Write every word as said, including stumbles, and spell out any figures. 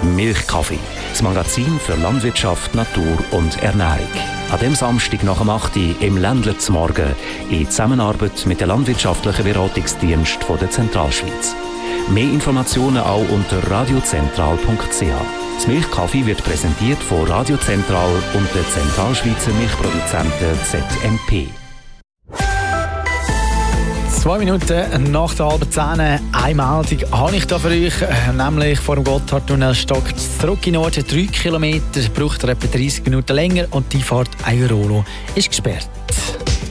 Milchkaffee, das Magazin für Landwirtschaft, Natur und Ernährung. An dem Samstag nach dem acht Uhr im Ländler zum Morgen in Zusammenarbeit mit dem landwirtschaftlichen Beratungsdienst der Zentralschweiz. Mehr Informationen auch unter radiozentral punkt c h. Das Milchkaffee wird präsentiert von Radio Zentral und der Zentralschweizer Milchproduzenten Z M P. Zwei Minuten nach der halben zehn eine Meldung habe ich da für euch, nämlich vor dem Gotthardtunnel stockt zurück in Norden drei Kilometer, braucht er etwa dreißig Minuten länger und die Fahrt Airolo ist gesperrt.